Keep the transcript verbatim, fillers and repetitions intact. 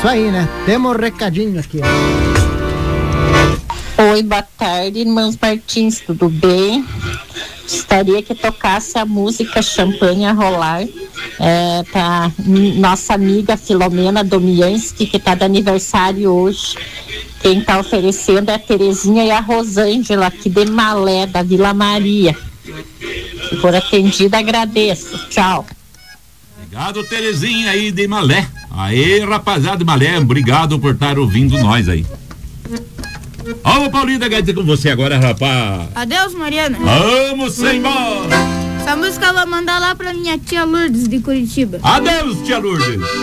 Isso aí, né? Temos um recadinho aqui. Oi, boa tarde, irmãos Martins, tudo bem? Gostaria que tocasse a música Champanhe a Rolar é, para nossa amiga Filomena Domianski, que está de aniversário hoje. Quem está oferecendo é a Terezinha e a Rosângela, aqui de Malé, da Vila Maria. Se for atendida, agradeço. Tchau. Obrigado, Terezinha aí de Malé. Aê, rapaziada de Malé, obrigado por estar ouvindo nós aí. Ô, Paulinho da Gaita, com você agora, rapaz. Adeus, Mariana. Vamos embora. Essa música eu vou mandar lá pra minha tia Lourdes, de Curitiba. Adeus, tia Lourdes.